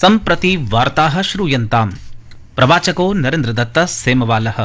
सम्प्रति वार्ताः श्रूयन्ताम्। प्रवाचको नरेन्द्रदत्त सेमवालः।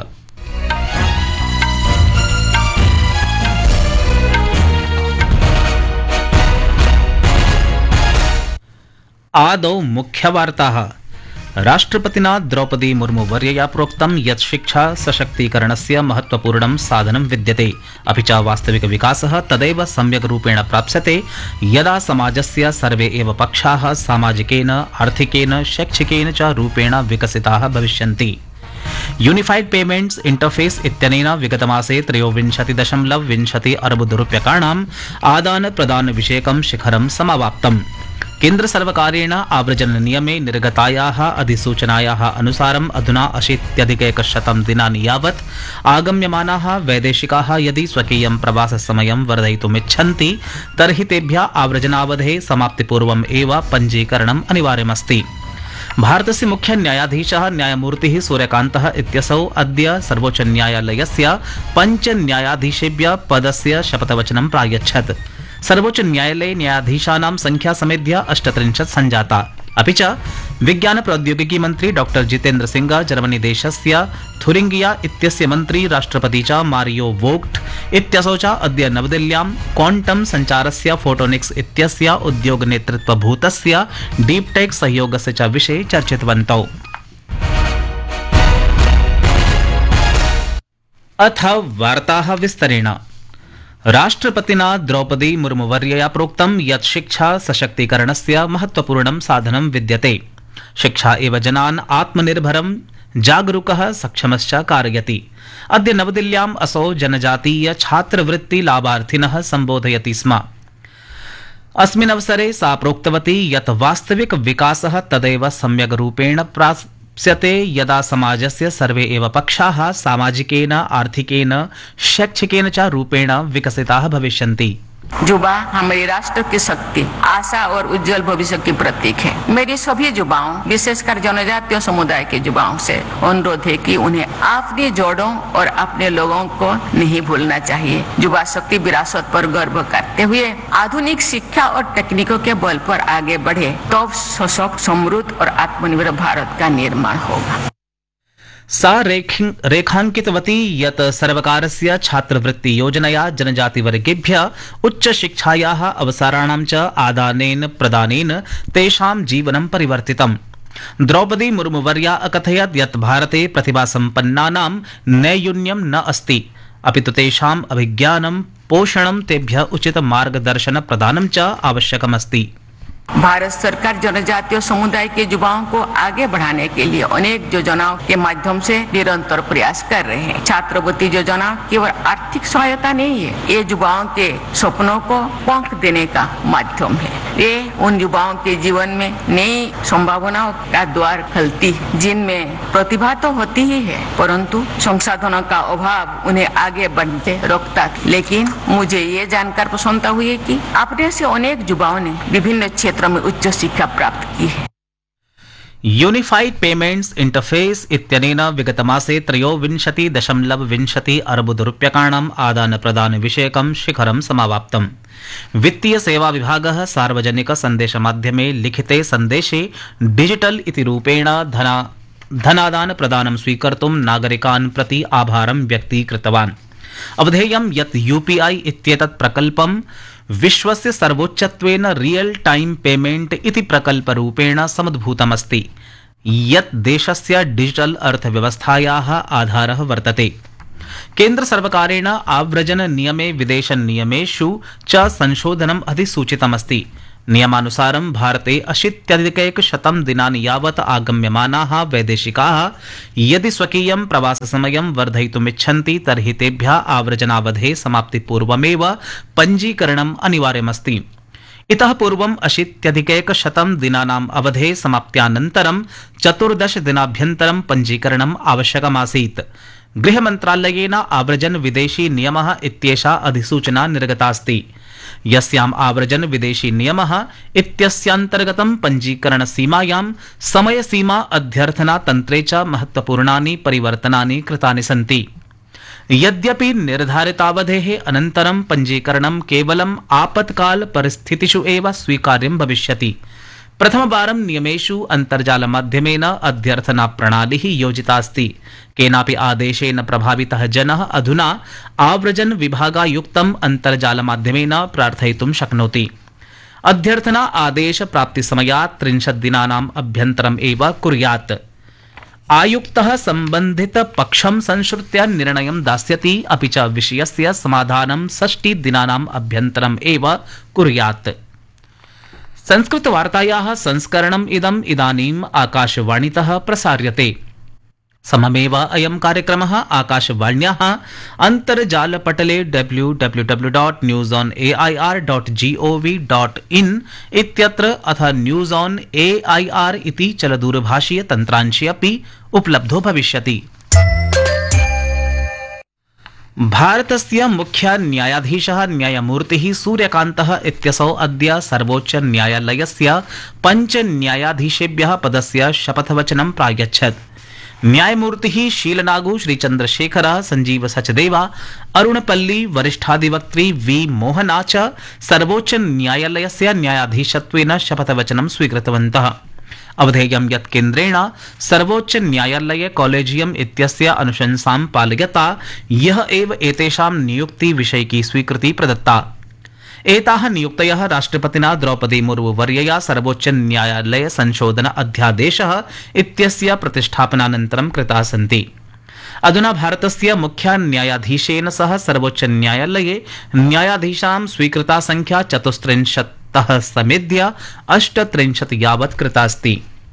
आदौ मुख्यवार्ताः। राष्ट्रपतिना द्रौपदी मुर्मू वर्यया प्रोक्तं यत् शिक्षा सशक्तीकरणस्य महत्वपूर्णं साधनं विद्यते, अपि च वास्तविक विकासः तदैव सम्यक् रूपेण प्राप्स्यते यदा समाजस्य सर्वे एव पक्षाः सामाजिकेन, आर्थिकेन, शैक्षिकेन च रूपेण विकसिताः भविष्यन्ति। यूनिफाइड पेमेंट्स इंटरफेस इत्यनेन विगतमासे 23.20 अर्बुदरूप्यकाणाम् आदान प्रदान विषयकं शिखरं समावाप्तम्। केन्द्र सर्वकारेण आव्रजन नियमे निर्गतायाः अधिसूचनायाः अनुसारम् अधुना 80+ दिनानि यावत् आगम्यमानाः वैदेशिकाः यदि स्वकीयं प्रवाससमयं वर्धयितुमिच्छन्ति तर्हि तेभ्यः आव्रजनावधेः समाप्तिपूर्वम् एव पञ्जीकरणम् अनिवार्यमस्ति। भारतस्य मुख्य न्यायाधीशः न्यायमूर्तिः सूर्यकान्तः इत्यसौ अद्य सर्वोच्च न्यायालयस्य 5 न्यायाधीशेभ्यः पदस्य शपथवचनं प्रायच्छत्। सर्वोच्च न्यायालये न्यायाधीशानां संख्या समेध्य 38 संजाता। अपि च विज्ञान प्रौद्योगिकी मंत्री डॉ जितेन्द्र सिंह, जर्मनी देशस्य थुरिंगिया इत्यस्य मंत्री, राष्ट्रपति च मारियो वोग्ट इत्यसौ च अद्य नवदिल्ल्यां क्वांटम संचारस्य फोटोनिक्स इत्यस्य उद्योग नेतृत्वभूतस्य डीप टेक सहयोगस्य च विषये चर्चितवन्तौ। अथ वार्ताः विस्तरेण। राष्ट्रपतिना द्रौपदी मुर्मुवर्यया प्रोक्तं यत् शिक्षा सशक्तीकरणस्य महत्वपूर्णं साधनं विद्यते। शिक्षा एव जनान् आत्मनिर्भरं, जागरूकः, सक्षमश्च कारयति। अद्य नवदिल्ल्याम् असौ जनजातीय छात्रवृत्ति लाभार्थिनः सम्बोधयति स्म। अस्मिन् अवसरे सा प्रोक्तवती यत् वास्तविक विकासः तदैव सम्यग् रूपेण प्राप्स्यते यदा समाजस्य सर्वे एव पक्षाः सामाजिकेन, आर्थिकेन, शैक्षिकेन च रूपेण विकसिताः भविष्यन्ति। युवा हमारे राष्ट्र की शक्ति, आशा और उज्जवल भविष्य की प्रतीक है। मेरी सभी युवाओं, विशेषकर जनजातीय समुदाय के युवाओं से अनुरोध है कि उन्हें अपनी जड़ों और अपने लोगों को नहीं भूलना चाहिए। युवा शक्ति विरासत पर गर्व करते हुए आधुनिक शिक्षा और तकनीकों के बल पर आगे बढ़े तो सशक्त, समृद्ध और आत्मनिर्भर भारत का निर्माण होगा। सा रेखांकितवती यत् सर्वकारस्य छात्रवृत्ति योजनया जनजातिवर्गेभ्यः उच्चशिक्षायाः अवसराणां च आदानेन प्रदानेन तेषां जीवनं परिवर्तितम्। द्रौपदी मुर्मुवर्या अकथयत् यत् भारते प्रतिभासम्पन्नानां नैयून्यं न अस्ति, अपि तु तेषाम् अभिज्ञानं, पोषणं, तेभ्यः उचित मार्गदर्शन प्रदानं च आवश्यकमस्ति। भारत सरकार जनजातीय समुदाय के युवाओं को आगे बढ़ाने के लिए अनेक योजनाओं के माध्यम से निरंतर प्रयास कर रहे हैं। छात्रवृत्ति योजना केवल आर्थिक सहायता नहीं है, ये युवाओं के सपनों को पंख देने का माध्यम है। ये उन युवाओं के जीवन में नई संभावनाओं का द्वार खोलती है, जिनमें प्रतिभा तो होती ही है परंतु संसाधनों का अभाव उन्हें आगे बढ़ते रोकता है। लेकिन मुझे ये जानकर प्रसन्नता हुई कि अपने से अनेक युवाओं ने विभिन्न क्षेत्र में उच्च शिक्षा प्राप्त की है। यूनिफाइड पेमेंट्स इंटरफेस इत्यनेन विगतमासे 23.20 अर्बुदरूप्यकाणाम् आदान प्रदान विषयकं शिखरं समावाप्तम्। वित्तीय सेवा विभागः सार्वजनिक संदेश माध्यमे लिखिते संदेशे डिजिटल इति रूपेण धनादान प्रदानं स्वीकर्तुं नागरिकान् प्रति आभारं व्यक्तीकृतवान्। अवधेयं यत् यूपीआई इत्येतत् प्रकल्पं विश्वस्य सर्वोच्चत्वेन रियल टाइम पेमेंट इति प्रकल्परूपेण समुद्भूतमस्ति, यत् देशस्य डिजिटल अर्थव्यवस्थायाः आधारः वर्तते। केन्द्र सर्वकारेण आव्रजन नियमे विदेश नियमेषु च संशोधनम् अधिसूचितमस्ति। नियमानुसारं भारते 80+ दिनानि यावत् आगम्यमानाः वैदेशिकाः यदि स्वकीयं प्रवाससमयं वर्धयितुमिच्छन्ति तर्हि तेभ्यः आव्रजनावधेः समाप्तिपूर्वमेव पञ्जीकरणम् अनिवार्यमस्ति। इतः पूर्वम् 80+ दिनानाम् अवधेः समाप्त्यानन्तरं 14 दिनाभ्यन्तरं पञ्जीकरणम् आवश्यकमासीत्। गृहमन्त्रालयेन आव्रजन विदेशी नियमः इत्येषा अधिसूचना निर्गतास्ति, यस्याम् आव्रजन विदेशी नियमः इत्यस्यान्तर्गतं पञ्जीकरण सीमायां समयसीमा अध्यर्थना तन्त्रे च महत्वपूर्णानि परिवर्तनानि कृतानि सन्ति। यद्यपि निर्धारितावधेः अनन्तरं पञ्जीकरणं केवलम् आपत्काल परिस्थितिषु एव स्वीकार्यं भविष्यति, प्रथमवारं नियमेषु अन्तर्जालमाध्यमेन अध्यर्थना प्रणालिः योजितास्ति। केनापि आदेशेन प्रभावितः जनः अधुना आव्रजन विभागायुक्तम् अन्तर्जालमाध्यमेन प्रार्थयितुं शक्नोति। अध्यर्थना आदेश प्राप्तिसमयात् 30 दिनानाम् अभ्यन्तरम् एव कुर्यात्। आयुक्तः संबन्धित पक्षं संश्रुत्य निर्णयं दास्यति, अपि च विषयस्य समाधानं 60 दिनानाम् अभ्यन्तरम् एव कुर्यात्। संस्कृतवार्तायाः संस्करणम् इदम् इदानीम् आकाशवाणीतः प्रसार्यते। सममेव अयं कार्यक्रमः आकाशवाण्याः अन्तर्जालपटले www.newsonair.gov.in इत्यत्र अथ न्यूज़ ऑन AIR इति चलदूरभाषीय तन्त्रांशे अपि उपलब्धो भविष्यति। भारतस्य मुख्य न्यायाधीशः न्यायमूर्तिः सूर्यकान्तः इत्यसौ अद्य सर्वोच्च न्यायालयस्य 5 न्यायाधीशेभ्यः पदस्य शपथवचनं प्रायच्छत्। न्यायमूर्तिः शीलनागु, श्रीचन्द्रशेखरः, संजीव सचदेवा, अरुणपल्ली, वरिष्ठाधिवक्त्री वी मोहना च सर्वोच्च न्यायालयस्य न्यायाधीशत्वेन शपथवचनं स्वीकृतवन्तः। अवधेयं यत् केन्द्रेण सर्वोच्च न्यायालय कॉलेजियम इत्यस्य अनुशंसां पालयता यः एव एतेषां नियुक्ति विषयिकी स्वीकृति प्रदत्ता। एताः नियुक्तयः राष्ट्रपतिना द्रौपदी मुर्मु वर्यया सर्वोच्च न्यायालय संशोधन अध्यादेशः इत्यस्य प्रतिष्ठापनानन्तरं कृताः सन्ति। अधुना भारतस्य मुख्य न्यायाधीशेन सह सर्वोच्च न्यायालये न्यायाधीशां स्वीकृता संख्या 34 समेध्य 38 यावत् कृतास्ति।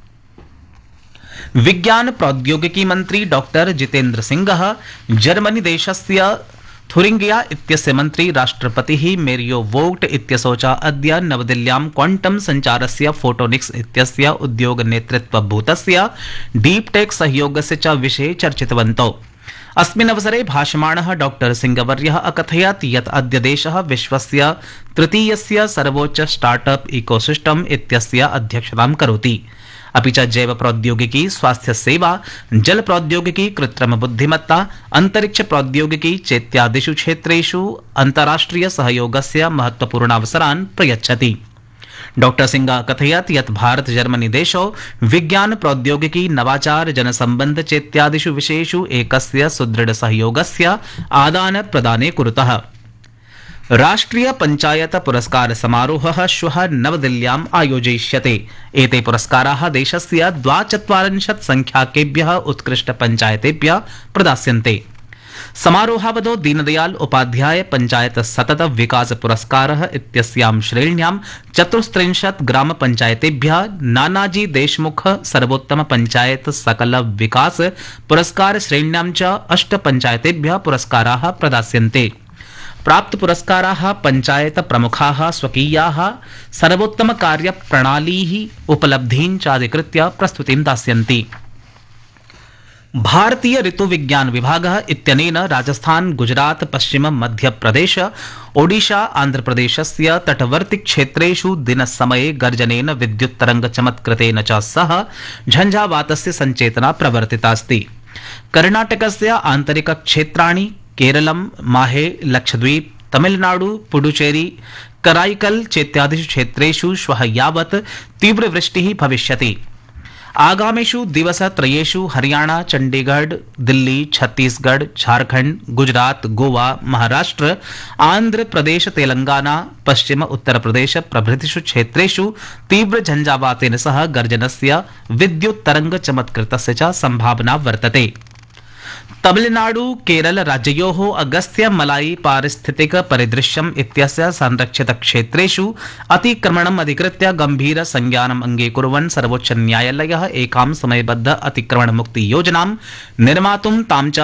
विज्ञान प्रौद्योगिकी मन्त्री डॉक्टर जितेन्द्र सिंहः जर्मनी देशस्य थुरिंगिया इत्यस्य मन्त्री राष्ट्रपतिः मेरियो वोग्ट इत्यसौ च अद्य नवदिल्ल्यां क्वांटम संचारस्य फोटोनिक्स इत्यस्य उद्योग नेतृत्वभूतस्य डीप टेक सहयोगस्य च विषये चर्चितवन्तौ। अस्मिन् अवसरे भाषमाणः डॉक्टर सिंहवर्यः अकथयत् यत् अद्य देशः विश्वस्य तृतीयस्य सर्वोच्च स्टार्टअप इकोसिस्टम इत्यस्य अध्यक्षतां करोति। अपि च जैव प्रौद्योगिकी, स्वास्थ्य सेवा, जल प्रौद्योगिकी, कृत्रिम बुद्धिमत्ता, अंतरिक्ष प्रौद्योगिकी चेत्यादिषु क्षेत्रेषु अन्ताराष्ट्रिय सहयोगस्य महत्वपूर्णावसरान् प्रयच्छति। डॉक्टर सिंह कथयत् यत् भारत जर्मनी देशौ विज्ञान प्रौद्योगिकी, नवाचार, जनसंबंध चेत्यादिषु विषयेषु एकस्य सुदृढ सहयोगस्य आदान प्रदाने कुरुतः। राष्ट्रिय पंचायत पुरस्कार समारोहः श्वः नवदिल्ल्याम् आयोजयिष्यते। एते पुरस्काराः देशस्य 42 संख्याकेभ्यः उत्कृष्ट पंचायतेभ्यः प्रदास्यन्ते। समारोहावधौ दीनदयाल उपाध्याय पंचायत सतत विकास पुरस्कारः इत्यस्यां श्रेण्यां 34 ग्राम पंचायतेभ्यः, नानाजी देशमुख सर्वोत्तम पंचायत सकल विकास पुरस्कार श्रेण्यां च 8 पंचायतेभ्यः पुरस्काराः प्रदास्यन्ते। प्राप्त पुरस्काराः पंचायत प्रमुखाः स्वकीयाः सर्वोत्तम कार्य प्रणालीः उपलब्धीन् चाधिकृत्य प्रस्तुतिं दास्यन्ति। भारतीय ऋतुविज्ञान विभागः इत्यनेन राजस्थान, गुजरात, पश्चिम मध्य प्रदेश, ओडिशा, आंध्रप्रदेशस्य तटवर्ती क्षेत्रेषु दिनसमये गर्जनेन विद्युत्तरंग चमत्कृतेन च सह झंझावातस्य संचेतना प्रवर्तितास्ति। कर्णाटकस्य आन्तरिक क्षेत्राणि केरलं, माहे, लक्षद्वीप, तमिलनाडु, पुडुचेरी, कराईकल चेत्यादिषु क्षेत्रेषु श्वः यावत् तीव्रवृष्टिः भविष्यति। आगामिषु दिवसत्रयेषु हरियाणा, चंडीगढ़, दिल्ली, छत्तीसगढ़, झारखंड, गुजरात, गोवा, महाराष्ट्र, आंध्र प्रदेश, तेलंगाना, पश्चिम उत्तर प्रदेश प्रभृतिषु क्षेत्रेषु तीव्र झंझावातेन सह गर्जनस्य विद्युत् तरंग चमत्कृतस्य च संभावना वर्तते। तमिलनाडु, केरल राज्ययोः अगस्त्य मलाई पारिस्थितिक परिदृश्यम् इत्यस्य संरक्षित क्षेत्रेषु अतिक्रमणम् अधिकृत्य गंभीर संज्ञानम् अङ्गीकुर्वन् सर्वोच्च न्यायालयः एकां समयबद्ध अतिक्रमण मुक्ति योजनां निर्मातुं तां च